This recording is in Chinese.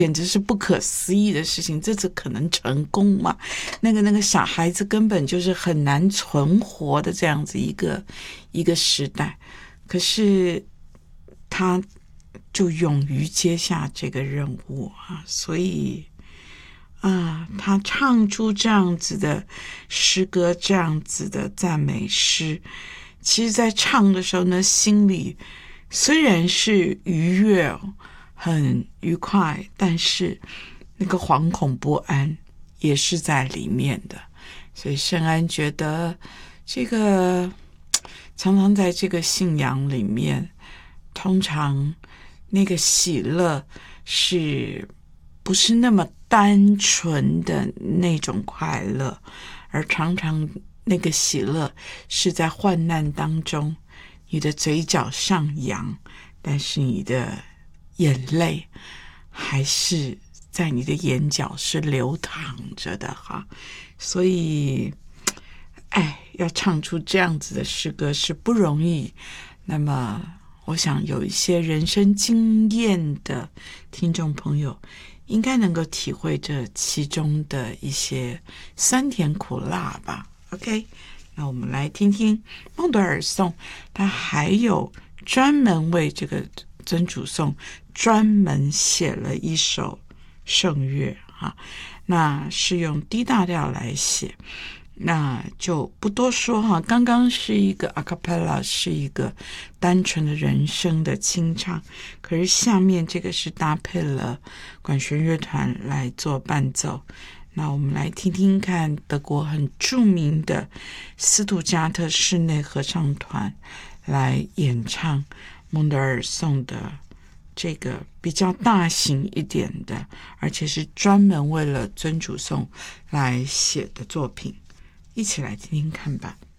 简直是不可思议的事情，这次可能成功吗？那个小孩子根本就是很难存活的这样子一个时代，可是他就勇于接下这个任务啊，所以他唱出这样子的诗歌，这样子的赞美诗，其实在唱的时候呢，心里虽然是愉悦很愉快，但是那个惶恐不安也是在里面的。所以圣安觉得这个常常在这个信仰里面，通常那个喜乐是不是那么单纯的那种快乐，而常常那个喜乐是在患难当中，你的嘴角上扬，但是你的眼泪还是在你的眼角是流淌着的哈。所以要唱出这样子的诗歌是不容易。那么我想有一些人生经验的听众朋友应该能够体会这其中的一些酸甜苦辣吧。 OK， 那我们来听听孟德尔颂，他还有专门为这个真主颂专门写了一首圣乐那是用 D 大调来写，那就不多说刚刚是一个 a cappella， 是一个单纯的人声的清唱，可是下面这个是搭配了管弦乐团来做伴奏。那我们来听听看德国很著名的斯图加特室内合唱团来演唱孟德尔颂的这个比较大型一点的，而且是专门为了真主颂来写的作品，一起来听听看吧。